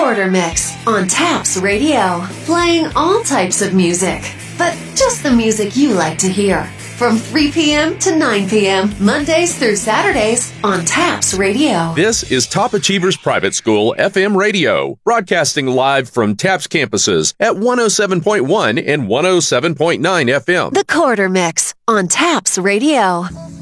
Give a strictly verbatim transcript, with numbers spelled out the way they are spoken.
Quarter Mix on Taps Radio. Playing all types of music, but just the music you like to hear. From three p.m. to nine p.m., Mondays through Saturdays on Taps Radio. This is Top Achievers Private School F M Radio, broadcasting live from Taps campuses at one oh seven point one and one oh seven point nine F M. The Quarter Mix on Taps Radio.